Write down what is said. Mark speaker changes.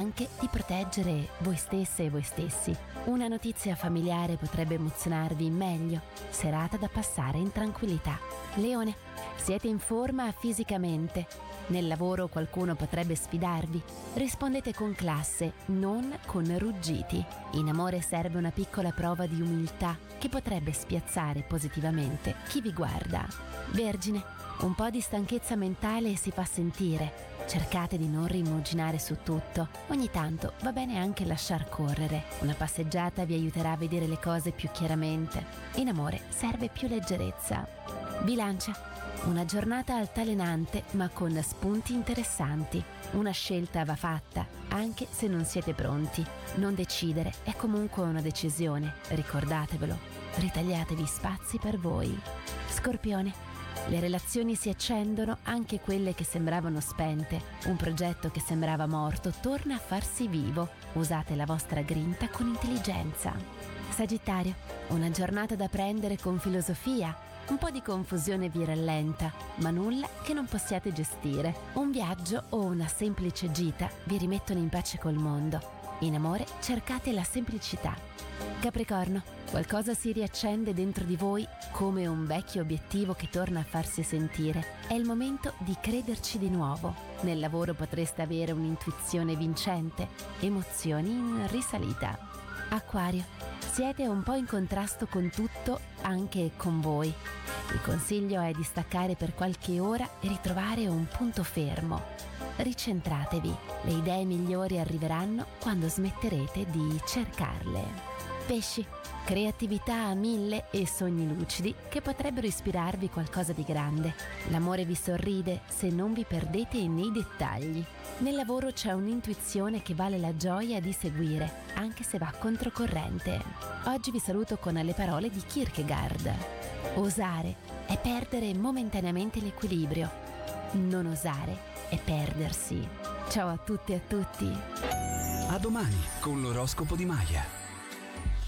Speaker 1: anche di proteggere voi stesse e voi stessi. Una notizia familiare potrebbe emozionarvi meglio. Serata da passare in tranquillità. Leone, siete in forma fisicamente. Nel lavoro qualcuno potrebbe sfidarvi. Rispondete con classe, non con ruggiti. In amore serve una piccola prova di umiltà che potrebbe spiazzare positivamente chi vi guarda. Vergine, un po' di stanchezza mentale si fa sentire. Cercate di non rimuginare su tutto. Ogni tanto va bene anche lasciar correre. Una passeggiata vi aiuterà a vedere le cose più chiaramente. In amore serve più leggerezza. Bilancia, una giornata altalenante ma con spunti interessanti. Una scelta va fatta, anche se non siete pronti. Non decidere è comunque una decisione, ricordatevelo. Ritagliatevi spazi per voi. Scorpione, le relazioni si accendono, anche quelle che sembravano spente. Un progetto che sembrava morto torna a farsi vivo. Usate la vostra grinta con intelligenza. Sagittario, una giornata da prendere con filosofia. Un po' di confusione vi rallenta, ma nulla che non possiate gestire. Un viaggio o una semplice gita vi rimettono in pace col mondo. In amore cercate la semplicità. Capricorno, qualcosa si riaccende dentro di voi come un vecchio obiettivo che torna a farsi sentire. È il momento di crederci di nuovo. Nel lavoro potreste avere un'intuizione vincente, emozioni in risalita. Acquario, siete un po' in contrasto con tutto, anche con voi. Il consiglio è di staccare per qualche ora e ritrovare un punto fermo. Ricentratevi, le idee migliori arriveranno quando smetterete di cercarle. Pesci, creatività a 1000 e sogni lucidi che potrebbero ispirarvi qualcosa di grande. L'amore vi sorride se non vi perdete nei dettagli. Nel lavoro c'è un'intuizione che vale la gioia di seguire, anche se va controcorrente. Oggi vi saluto con le parole di Kierkegaard. Osare è perdere momentaneamente l'equilibrio. Non osare è perdersi. Ciao a tutte e a tutti.
Speaker 2: A domani con l'oroscopo di Maya.